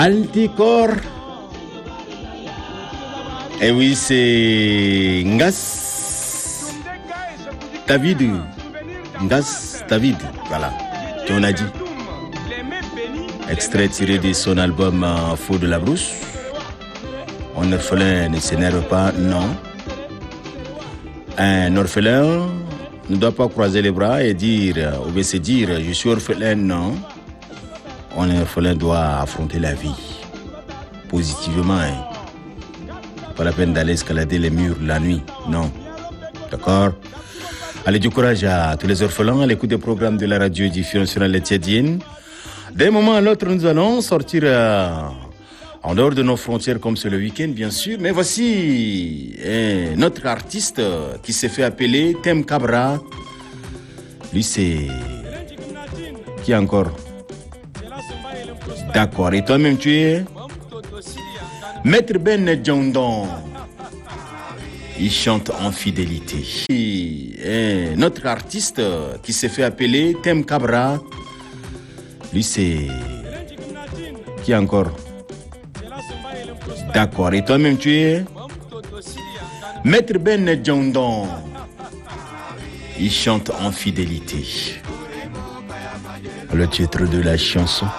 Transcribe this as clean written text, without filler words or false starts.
Alticor. Et oui, c'est Ngas David. Ngas David, voilà, qu'on a dit. Extrait tiré de son album Faux de la Brousse. Un orphelin ne s'énerve pas, non. Un orphelin ne doit pas croiser les bras et dire, ou bien se dire, je suis orphelin, non. Un orphelin doit affronter la vie positivement. Hein. Pas la peine d'aller escalader les murs la nuit, non. D'accord? Allez, du courage à tous les orphelins à l'écoute des programmes de la radio diffusion sur la Tchadienne. D'un moment à l'autre, nous allons sortir en dehors de nos frontières comme c'est le week-end, bien sûr. Mais voici notre artiste qui s'est fait appeler Tem Cabra. Lui, c'est... Qui encore? D'accord. Et toi-même, tu es Maître Ben Djondon. Il chante en fidélité. Et notre artiste qui s'est fait appeler Tem Cabra. Lui, c'est... Qui encore? D'accord. Et toi-même, tu es Maître Ben Djondon. Il chante en fidélité. Le titre de la chanson.